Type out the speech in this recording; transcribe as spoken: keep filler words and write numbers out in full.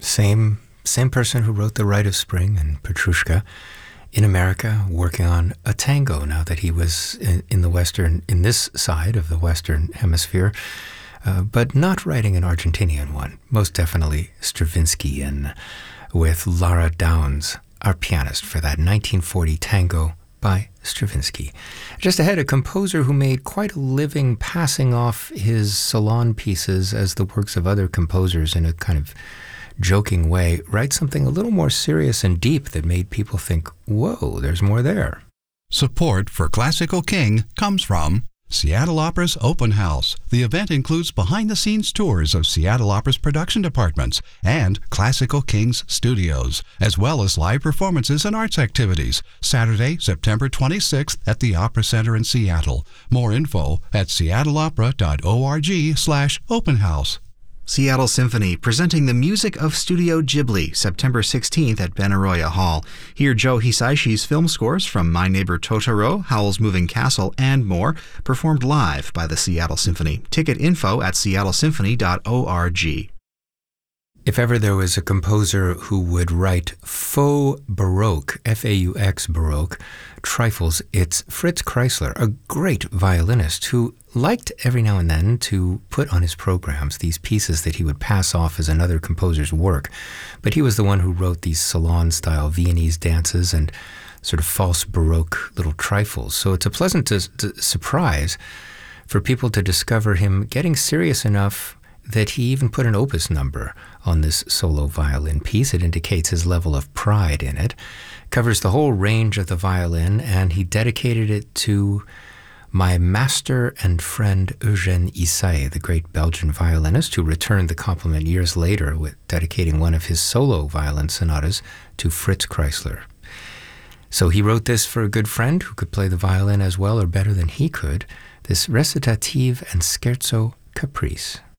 Same same person who wrote The Rite of Spring and Petrushka in America, working on a tango now that he was in, in the Western, in this side of the Western Hemisphere, uh, but not writing an Argentinian one. Most definitely Stravinsky, and with Lara Downs, our pianist, for that nineteen forty tango by Stravinsky. Just ahead, a composer who made quite a living passing off his salon pieces as the works of other composers in a kind of joking way, writes something a little more serious and deep that made people think, whoa, there's more there. Support for Classical King comes from Seattle Opera's Open House. The event includes behind-the-scenes tours of Seattle Opera's production departments and Classical King's studios, as well as live performances and arts activities. Saturday, September twenty-sixth at the Opera Center in Seattle. More info at seattleopera.org slash open house. Seattle Symphony, presenting the music of Studio Ghibli, September sixteenth at Benaroya Hall. Hear Joe Hisaishi's film scores from My Neighbor Totoro, Howl's Moving Castle, and more, performed live by the Seattle Symphony. Ticket info at seattle symphony dot org. If ever there was a composer who would write faux Baroque, F A U X Baroque, trifles, it's Fritz Kreisler, a great violinist who liked every now and then to put on his programs these pieces that he would pass off as another composer's work. But he was the one who wrote these salon-style Viennese dances and sort of false Baroque little trifles. So it's a pleasant to, to surprise for people to discover him getting serious enough that he even put an opus number on this solo violin piece. It indicates his level of pride in it. Covers the whole range of the violin, and he dedicated it to my master and friend Eugène Ysaÿe, the great Belgian violinist, who returned the compliment years later with dedicating one of his solo violin sonatas to Fritz Kreisler. So he wrote this for a good friend who could play the violin as well or better than he could, this recitative and scherzo caprice.